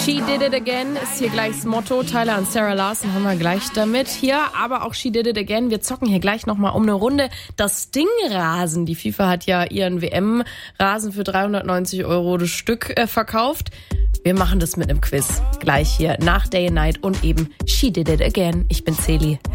She did it again ist hier gleich das Motto. Tyler und Sarah Larson haben wir gleich damit. Hier aber auch She did it again. Wir zocken hier gleich nochmal um eine Runde. Das Sting-Rasen. Die FIFA hat ja ihren WM-Rasen für 390 € das Stück verkauft. Wir machen das mit einem Quiz. Gleich hier nach Day and Night und eben She did it again. Ich bin Celi.